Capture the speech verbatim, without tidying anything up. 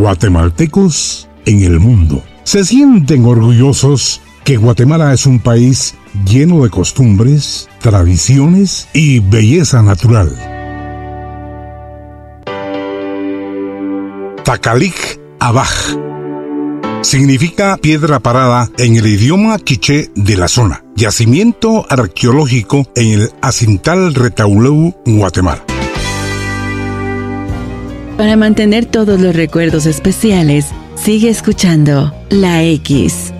guatemaltecos en el mundo. Se sienten orgullosos que Guatemala es un país lleno de costumbres, tradiciones y belleza natural. Takalik Abaj significa piedra parada en el idioma quiché de la zona. Yacimiento arqueológico en el Acintal Retauleu, Guatemala. Para mantener todos los recuerdos especiales, sigue escuchando La X.